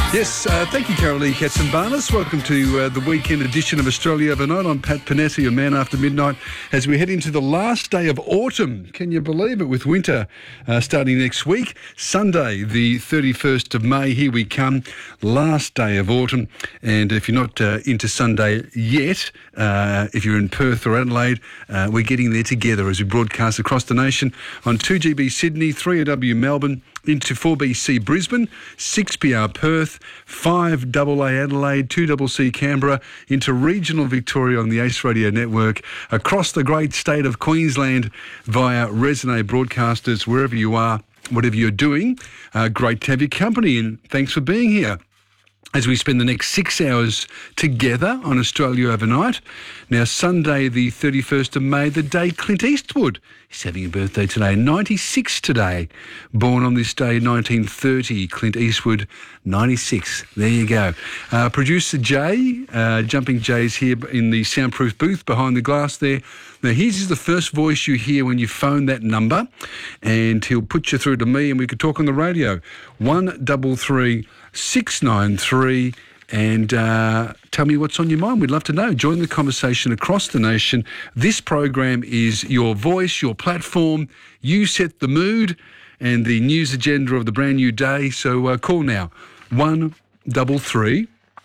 Yes, thank you, Carolee Katzenbarnes. Welcome to the weekend edition of Australia Overnight. I'm Pat Panetta, your man after midnight, as we head into the last day of autumn. Can you believe it? With winter starting next week. Sunday, the 31st of May, here we come. Last day of autumn. And if you're not into Sunday yet, if you're in Perth or Adelaide, we're getting there together as we broadcast across the nation on 2GB Sydney, 3AW Melbourne, into 4BC Brisbane, 6PR Perth, 5AA Adelaide, 2CC Canberra, into regional Victoria on the Ace Radio Network, across the great state of Queensland via Resonate Broadcasters, wherever you are, whatever you're doing. Great to have your company, and thanks for being here as we spend the next 6 hours together on Australia Overnight. Now, Sunday, the 31st of May, the day Clint Eastwood is having a birthday today, 96 today. Born on this day, 1930, Clint Eastwood, 96. There you go. Producer Jay, Jumping Jay's here in the soundproof booth behind the glass there. Now, his is the first voice you hear when you phone that number, and he'll put you through to me and we could talk on the radio. 133 693, and tell me what's on your mind. We'd love to know. Join the conversation across the nation. This program is your voice, your platform. You set the mood and the news agenda of the brand new day. So call now. 133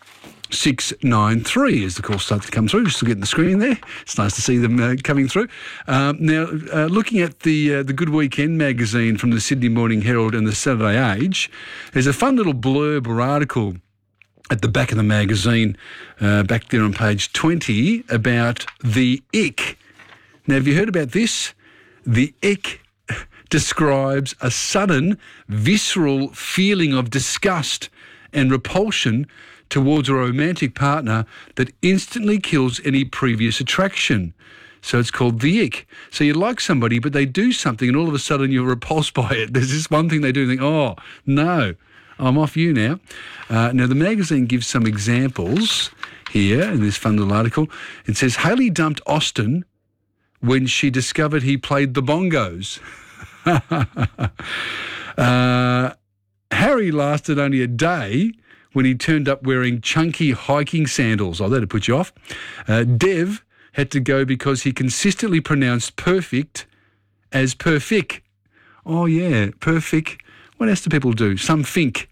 693 as the call starts to come through. Just looking at the screen there. It's nice to see them coming through. Now, looking at the Good Weekend magazine from the Sydney Morning Herald and the Saturday Age, there's a fun little blurb or article at the back of the magazine, back there on page 20, about the ick. Now, have you heard about this? The ick describes a sudden, visceral feeling of disgust and repulsion towards a romantic partner that instantly kills any previous attraction. So it's called the ick. So you like somebody, but they do something and all of a sudden you're repulsed by it. There's this one thing they do and think, oh, no, I'm off you now. Now, the magazine gives some examples here in this fun little article. It says, Hayley dumped Austin when she discovered he played the bongos. Harry lasted only a day when he turned up wearing chunky hiking sandals. Oh, that'd put you off. Dev had to go because he consistently pronounced perfect as perfect. Oh, yeah, perfect. What else do people do? Some think.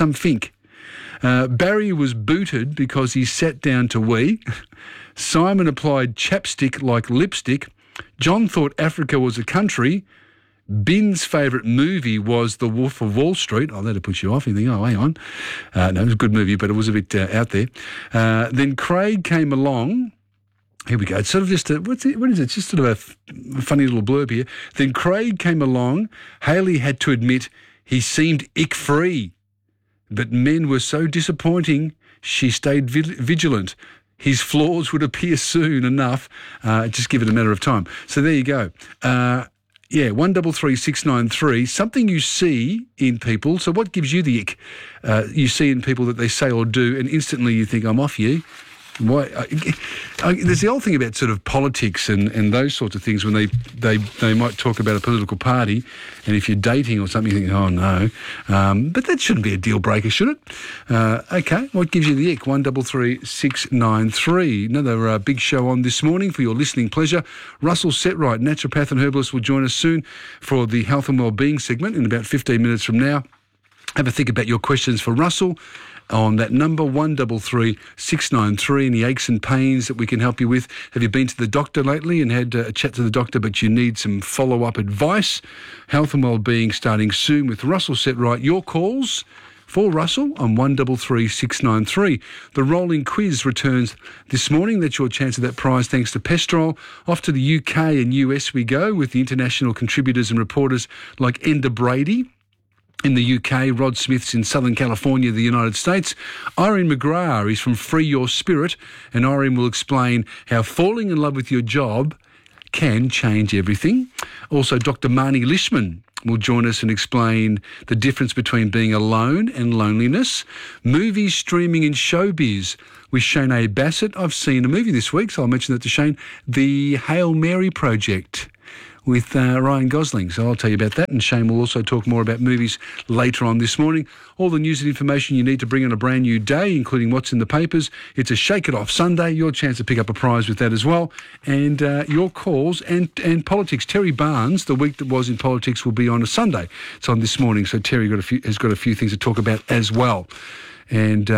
Barry was booted because he sat down to wee. Simon applied chapstick like lipstick. John thought Africa was a country. Bin's favourite movie was The Wolf of Wall Street. Oh, that'll put you off. You think, oh, hang on. No, it was a good movie, but it was a bit out there. Then Craig came along. Here we go. It's sort of just what is it? It's just sort of a funny little blurb here. Then Craig came along. Hayley had to admit he seemed ick-free. But men were so disappointing, she stayed vigilant. His flaws would appear soon enough. Just give it a matter of time. So there you go. Yeah, 133 693, something you see in people. So what gives you the ick? You see in people that they say or do, and instantly you think, I'm off you. Why? There's the old thing about sort of politics and those sorts of things when they might talk about a political party, and if you're dating or something, you think, oh, no. But that shouldn't be a deal breaker, should it? Okay, what gives you the ick? 133 693. Another big show on this morning for your listening pleasure. Russell Setright, naturopath and herbalist, will join us soon for the health and wellbeing segment in about 15 minutes from now. Have a think about your questions for Russell on that number, 133 693, any aches and pains that we can help you with. Have you been to the doctor lately and had a chat to the doctor, but you need some follow-up advice? Health and wellbeing starting soon with Russell Setright. Your calls for Russell on 133 693. The rolling quiz returns this morning. That's your chance of that prize thanks to Pestrol. Off to the UK and US we go with the international contributors and reporters like Enda Brady in the UK, Rod Smith's in Southern California, the United States. Irene McGrath is from Free Your Spirit, and Irene will explain how falling in love with your job can change everything. Also, Dr. Marnie Lishman will join us and explain the difference between being alone and loneliness. Movies, streaming and showbiz with Shane Bassett. I've seen a movie this week, so I'll mention that to Shane. The Hail Mary Project with Ryan Gosling. So I'll tell you about that, and Shane will also talk more about movies later on this morning. All the news and information you need to bring on a brand new day, including what's in the papers. It's a Shake It Off Sunday. Your chance to pick up a prize with that as well. And your calls and politics. Terry Barnes, the week that was in politics, will be on a Sunday. It's on this morning, so Terry has got a few things to talk about as well. And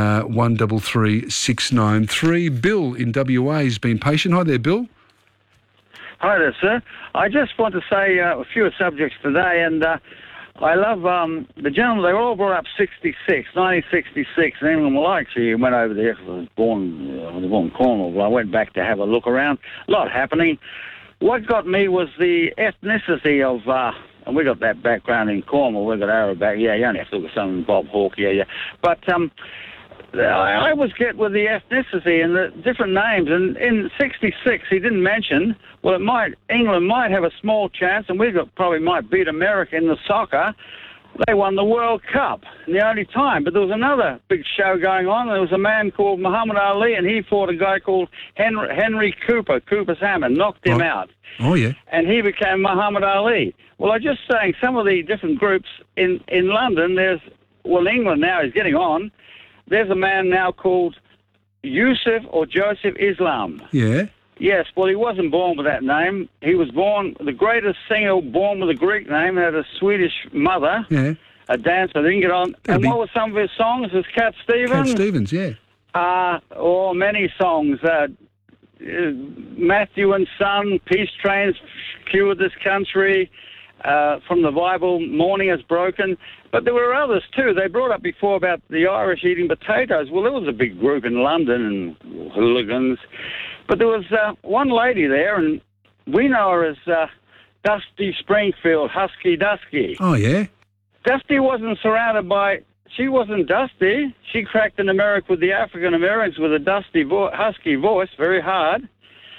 133693. Bill in WA has been patient. Hi there, Bill. Hi there, sir. I just want to say a few subjects today, and I love the gentlemen. They were all brought up 1966, and England. Well, I actually went over there because I was born in Cornwall. But I went back to have a look around. A lot happening. What got me was the ethnicity of, and we got that background in Cornwall. We got Arab back. Yeah, you only have to look at some Bob Hawke. Yeah. But I always get with the ethnicity and the different names. And in '66, he didn't mention. Well, England might have a small chance, and probably might beat America in the soccer. They won the World Cup in the only time. But there was another big show going on. There was a man called Muhammad Ali, and he fought a guy called Henry Cooper Salmon, knocked him out. Oh, yeah. And he became Muhammad Ali. Well, I'm just saying some of the different groups in London, England now is getting on. There's a man now called Yusuf or Joseph Islam. Yeah. Yes, well, he wasn't born with that name. He was born, the greatest singer born with a Greek name, had a Swedish mother, a dancer, didn't get on. What were some of his songs? Was Cat Stevens? Cat Stevens, yeah. Many songs. Matthew and Son, Peace Trains Cured This Country, from the Bible, Morning Has Broken. But there were others too. They brought up before about the Irish eating potatoes. Well, there was a big group in London and hooligans. But there was one lady there, and we know her as Dusty Springfield, Husky Dusky. Oh, yeah? Dusty wasn't surrounded by... She wasn't Dusty. She cracked in America with the African Americans with a dusty husky voice, very hard.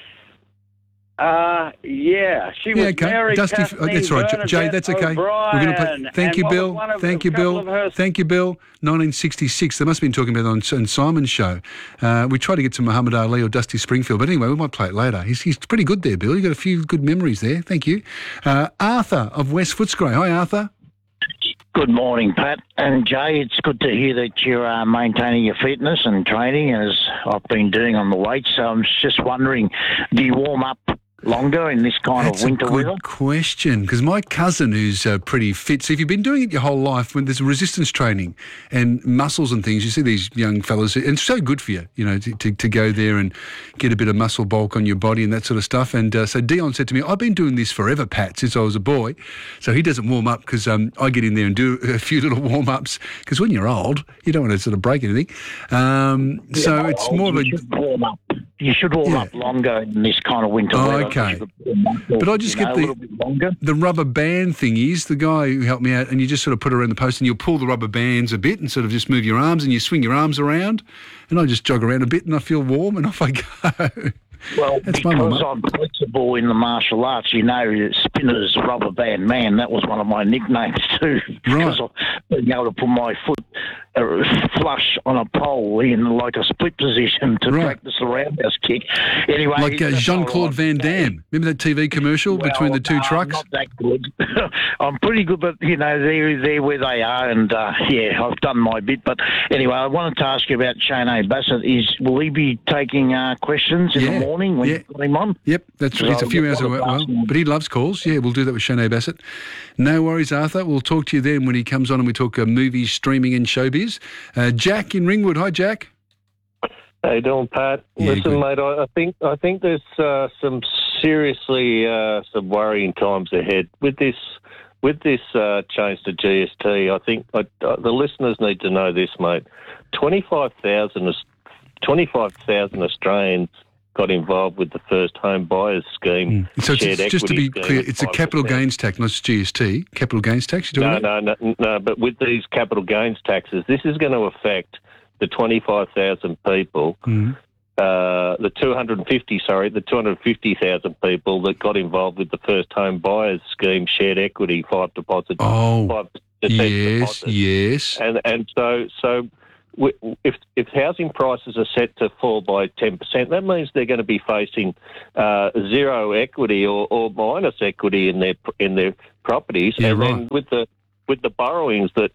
She was Mary Dusty. That's right, Jay. That's okay. We're going to play. Thank you, Bill. 1966. They must have been talking about it on Simon's show. We tried to get to Muhammad Ali or Dusty Springfield, but anyway, we might play it later. He's pretty good there, Bill. You got a few good memories there. Thank you, Arthur of West Footscray. Hi, Arthur. Good morning, Pat and Jay. It's good to hear that you're maintaining your fitness and training, as I've been doing on the weights. So I'm just wondering, do you warm up longer in this kind of winter weather? That's a good question, because my cousin, who's pretty fit, so if you've been doing it your whole life, when there's resistance training and muscles and things, you see these young fellas, and it's so good for you, to go there and get a bit of muscle bulk on your body and that sort of stuff. And so Dion said to me, I've been doing this forever, Pat, since I was a boy. So he doesn't warm up because I get in there and do a few little warm-ups, because when you're old, you don't want to sort of break anything. So it's more of a... You should warm up longer in this kind of winter weather. Okay. But I just get the rubber band thingies, the guy who helped me out, and you just sort of put it around the post and you'll pull the rubber bands a bit and sort of just move your arms and you swing your arms around, and I just jog around a bit and I feel warm and off I go. Well, that's because I'm flexible in the martial arts, Spinner's Rubber Band Man, that was one of my nicknames too. Right. Because of being able to put my foot flush on a pole in like a split position to practice a roundhouse kick. Anyway, like Jean-Claude Van Damme. Remember that TV commercial between the two trucks? I'm not that good. I'm pretty good, but they're where they are, and I've done my bit. But anyway, I wanted to ask you about Shane Bassett. Will he be taking questions in the morning when you put him on? Yep, that's right. It's a few hours away. Well, but he loves calls. Yeah, we'll do that with Shane Bassett. No worries, Arthur. We'll talk to you then when he comes on and we talk movies, streaming and showbiz. Jack in Ringwood. Hi, Jack. How you doing, Pat? Yeah, listen, good. mate, I think there's some seriously some worrying times ahead with this change to GST. I think the listeners need to know this, mate. 25,000 Australians got involved with the first home buyers scheme. So it's just to be clear, it's a capital gains tax, not GST. Capital gains tax, you're talking about? No. But with these capital gains taxes, this is going to affect the 25,000 people, the 250,000 people that got involved with the first home buyers scheme, shared equity, 5 deposits. Oh, 5% yes. And so if housing prices are set to fall by 10%, that means they're going to be facing zero equity or minus equity in their properties. Yeah, and right. then with the borrowings that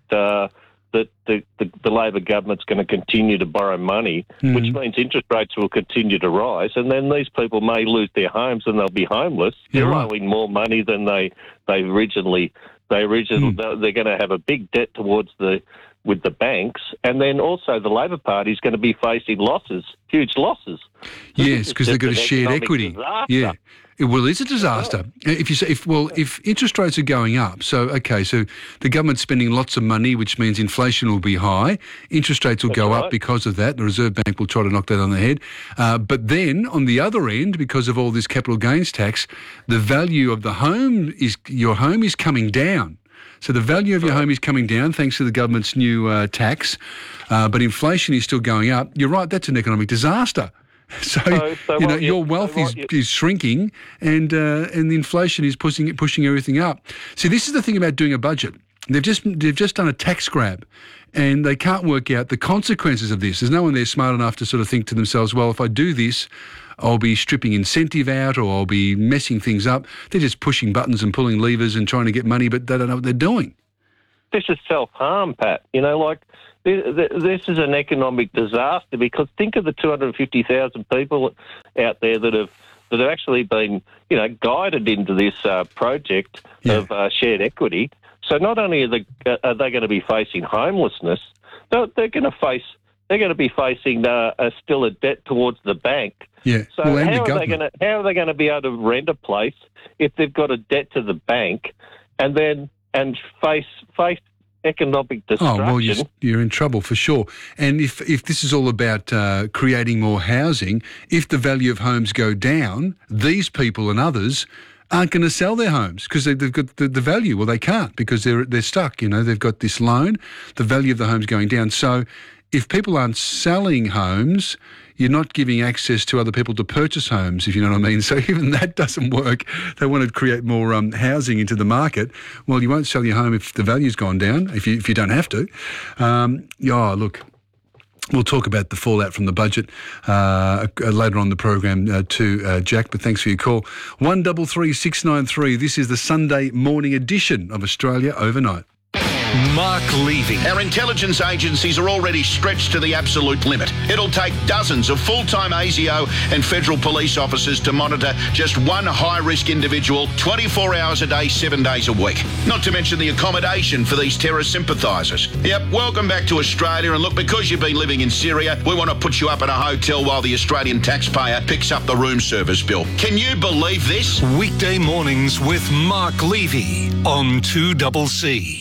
the Labor government's going to continue to borrow money, which means interest rates will continue to rise, and then these people may lose their homes and they'll be homeless. Yeah, They're right. owing more money than they originally. They're going to have a big debt with the banks, and then also the Labor Party is going to be facing huge losses. Yes, because they've got a an shared economic equity. disaster. Yeah. Well, it's a disaster. If interest rates are going up, so the government's spending lots of money, which means inflation will be high. Interest rates will go up because of that. The Reserve Bank will try to knock that on the head. But then on the other end, because of all this capital gains tax, the value of your home is coming down. So the value of your home is coming down thanks to the government's new tax, but inflation is still going up. You're right, that's an economic disaster. So your wealth is shrinking, and the inflation is pushing everything up. See, this is the thing about doing a budget. They've just done a tax grab, and they can't work out the consequences of this. There's no one there smart enough to sort of think to themselves, well, if I do this, I'll be stripping incentive out, or I'll be messing things up. They're just pushing buttons and pulling levers and trying to get money, but they don't know what they're doing. This is self-harm, Pat. This is an economic disaster, because think of the 250,000 people out there that have actually been, guided into this project of shared equity. So not only are they going to be facing homelessness, they're going to be facing still a debt towards the bank. Yeah. So how are they going to be able to rent a place if they've got a debt to the bank, and face economic destruction? Oh, well, you're in trouble for sure. And if this is all about creating more housing, if the value of homes go down, these people and others aren't going to sell their homes because they've got the value. Well, they can't because they're stuck. They've got this loan. The value of the home's going down. So if people aren't selling homes, you're not giving access to other people to purchase homes, if you know what I mean. So even that doesn't work. They want to create more housing into the market. Well, you won't sell your home if the value's gone down, if you don't have to. Look, we'll talk about the fallout from the budget later on the program too, Jack, but thanks for your call. 133693, this is the Sunday morning edition of Australia Overnight. Mark Levy. Our intelligence agencies are already stretched to the absolute limit. It'll take dozens of full-time ASIO and federal police officers to monitor just one high-risk individual 24 hours a day, 7 days a week. Not to mention the accommodation for these terror sympathisers. Yep, welcome back to Australia, and look, because you've been living in Syria, we want to put you up in a hotel while the Australian taxpayer picks up the room service bill. Can you believe this? Weekday mornings with Mark Levy on 2CC.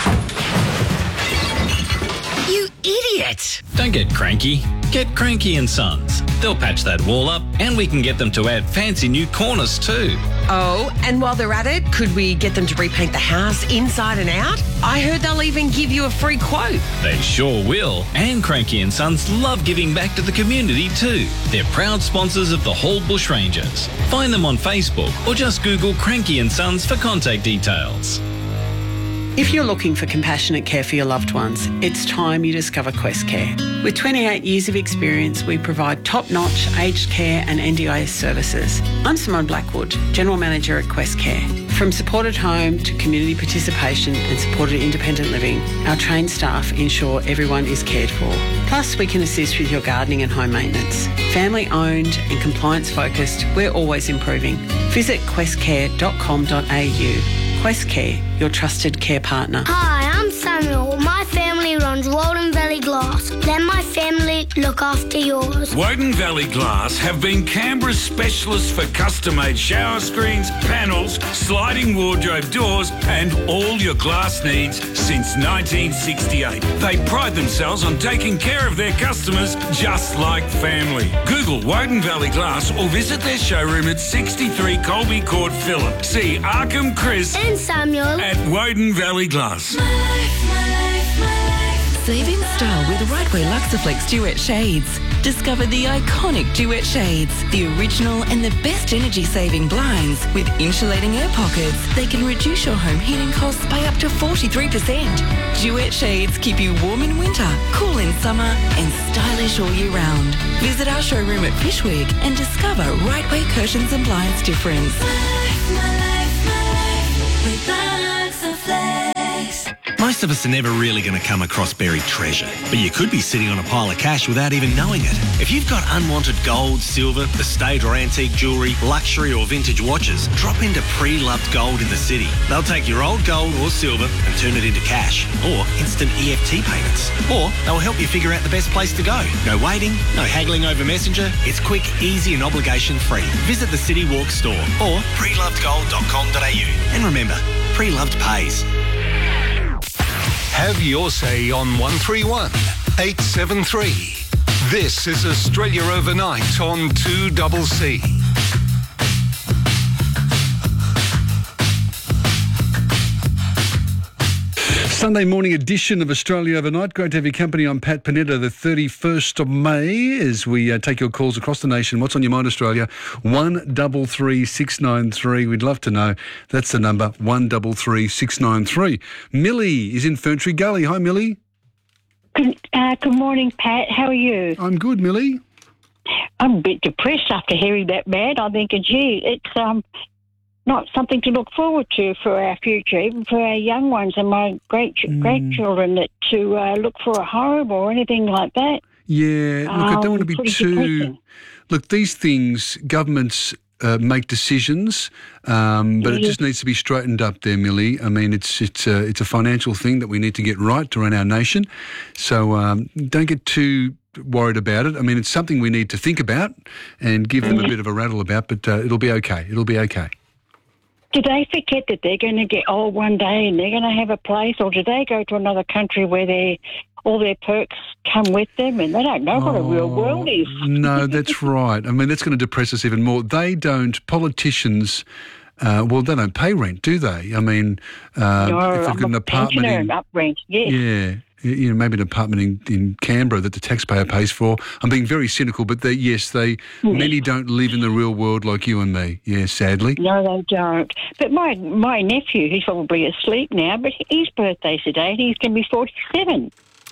You idiot! Don't get cranky. Get Cranky and Sons. They'll patch that wall up, and we can get them to add fancy new corners too. Oh, and while they're at it, could we get them to repaint the house inside and out? I heard they'll even give you a free quote. They sure will. And Cranky and Sons love giving back to the community too. They're proud sponsors of the Hall Bushrangers. Find them on Facebook or just Google Cranky and Sons for contact details. If you're looking for compassionate care for your loved ones, it's time you discover Quest Care. With 28 years of experience, we provide top-notch aged care and NDIS services. I'm Simone Blackwood, General Manager at Quest Care. From supported home to community participation and supported independent living, our trained staff ensure everyone is cared for. Plus, we can assist with your gardening and home maintenance. Family-owned and compliance-focused, we're always improving. Visit questcare.com.au. Quest Care, your trusted care partner. Hi, I'm Samuel. My family runs Walden Valley Glass. Let my family look after yours. Woden Valley Glass have been Canberra's specialists for custom-made shower screens, panels, sliding wardrobe doors and all your glass needs since 1968. They pride themselves on taking care of their customers just like family. Google Woden Valley Glass or visit their showroom at 63 Colby Court, Phillip. See Arkham, Chris and Samuel at Woden Valley Glass. Save in style with Rightway Luxaflex Duet Shades. Discover the iconic Duet Shades, the original and the best energy-saving blinds with insulating air pockets. They can reduce your home heating costs by up to 43%. Duet Shades keep you warm in winter, cool in summer and stylish all year round. Visit our showroom at Fishwick and discover Rightway Curtains and Blinds difference. Most of us are never really going to come across buried treasure, but you could be sitting on a pile of cash without even knowing it. If you've got unwanted gold, silver, estate or antique jewellery, luxury or vintage watches, drop into Pre-Loved Gold in the city. They'll take your old gold or silver and turn it into cash or instant EFT payments. Or they'll help you figure out the best place to go. No waiting, no haggling over Messenger. It's quick, easy and obligation-free. Visit the City Walk store or prelovedgold.com.au. And remember, Pre-Loved pays. Have your say on 131 873. This is Australia Overnight on 2CC. Sunday morning edition of Australia Overnight. Great to have your company. I'm Pat Panetta, the 31st of May, as we take your calls across the nation. What's on your mind, Australia? 133 693. We'd love to know. That's the number, 133 693. Millie is in Ferntree Gully. Hi, Millie. Good morning, Pat. How are you? I'm good, Millie. I'm a bit depressed after hearing that, man. I'm thinking, gee, it's not something to look forward to for our future, even for our young ones and my grandchildren, that to look for a home or anything like that. Yeah, look, I don't want to be too... Depressing. Look, these things, governments make decisions, but it just needs to be straightened up there, Millie. I mean, it's a financial thing that we need to get right to run our nation. So don't get too worried about it. I mean, it's something we need to think about and give them a bit of a rattle about, but it'll be okay. It'll be okay. Do they forget that they're going to get old one day and they're going to have a place, or do they go to another country where all their perks come with them and they don't know what a real world is? No, that's right. I mean, that's going to depress us even more. Politicians, they don't pay rent, do they? I mean, if they've got an apartment and up rent, yes. Yeah. Maybe an apartment in Canberra that the taxpayer pays for. I'm being very cynical, but many don't live in the real world like you and me. Yeah, sadly. No, they don't. But my nephew, he's probably asleep now, but his birthday's today and he's going to be 47.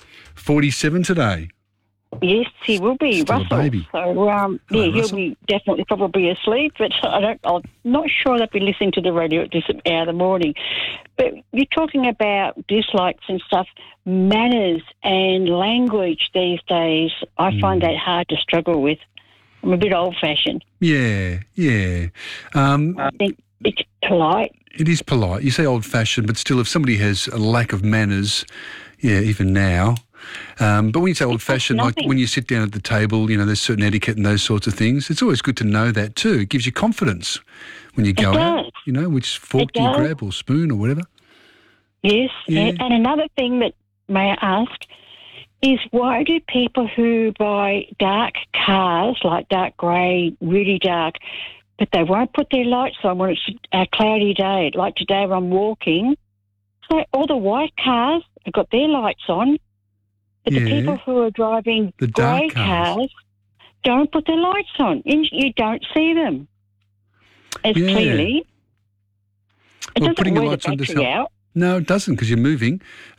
47 today? Yes, he will be, Still Russell. a baby. So, he'll be definitely probably asleep, but I'm not sure they'll be listening to the radio at this hour of the morning. But you're talking about dislikes and stuff, manners and language these days. I find that hard to struggle with. I'm a bit old-fashioned. Yeah. I think it's polite. It is polite. You say old-fashioned, but still, if somebody has a lack of manners, even now... but when you say old-fashioned, like when you sit down at the table, there's certain etiquette and those sorts of things. It's always good to know that too. It gives you confidence when you go out, which fork do you grab or spoon or whatever. Yes, and another thing that, may I ask, is why do people who buy dark cars, like dark grey, really dark, but they won't put their lights on when it's a cloudy day, like today when I'm walking, so all the white cars have got their lights on, but the people who are driving the grey cars don't put their lights on. You don't see them as clearly. It doesn't putting your wear lights the on does battery help. out. No, it doesn't, because you're moving.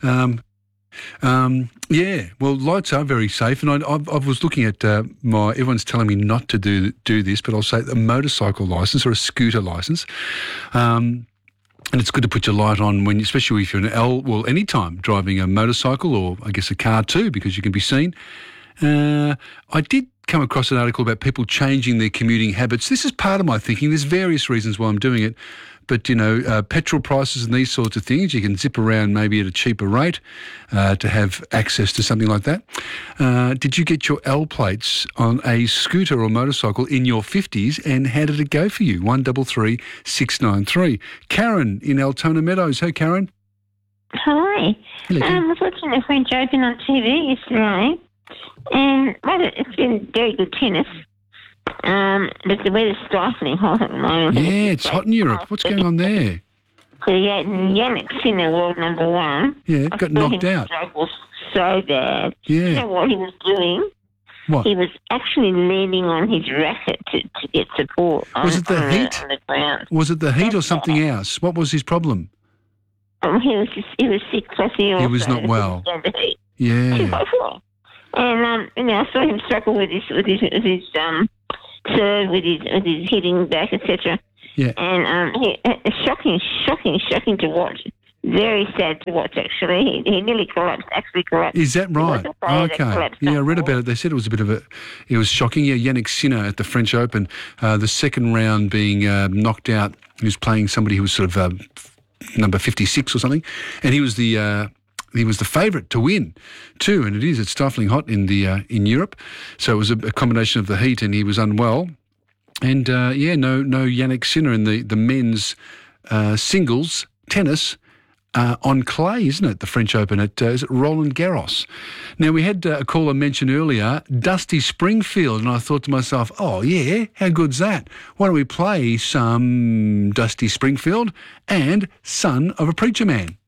Lights are very safe, and I was looking at everyone's telling me not to do this, but I'll say a motorcycle licence or a scooter licence. And it's good to put your light on especially if you're any time driving a motorcycle or I guess a car too, because you can be seen. I did come across an article about people changing their commuting habits. This is part of my thinking. There's various reasons why I'm doing it. But, petrol prices and these sorts of things, you can zip around maybe at a cheaper rate to have access to something like that. Did you get your L plates on a scooter or motorcycle in your 50s, and how did it go for you? 133 693. Karen in Altona Meadows. Hey, Karen. Hi. I was watching a French Open on TV yesterday, and it's been very good tennis. But the weather's stifling hot at the moment. Yeah, it's hot in Europe. What's going on there? So Yannick Sinner, world number one. Yeah, got knocked out. so bad. Yeah. You know what he was doing? What? He was actually leaning on his racket to get support. Was it the heat? On the ground. Was it the heat or something else? What was his problem? He was sick plus he was not well. The heat. Yeah. And I saw him struggle with his serve, with his hitting back, etc. Yeah. And shocking to watch. Very sad to watch, actually. He nearly collapsed, Is that right? Okay. Yeah, I read about it. They said it was it was shocking. Yeah, Yannick Sinner at the French Open, the second round being knocked out. He was playing somebody who was sort of number 56 or something, and he was the favourite to win too. And it's stifling hot in Europe. So it was a combination of the heat, and he was unwell. And no Yannick Sinner in the men's singles tennis. On clay, isn't it, the French Open at is it Roland Garros? Now, we had a caller mention earlier, Dusty Springfield, and I thought to myself, oh, yeah, how good's that? Why don't we play some Dusty Springfield and Son of a Preacher Man?